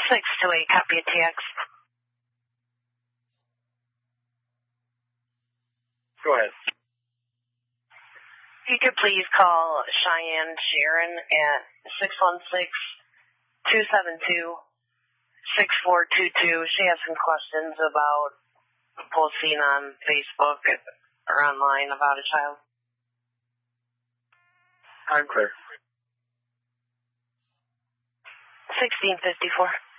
628, copy a TX. Go ahead. If you could please call Cheyenne Sharon at 616-272-6422. She has some questions about posting on Facebook or online about a child. I'm clear. 1654.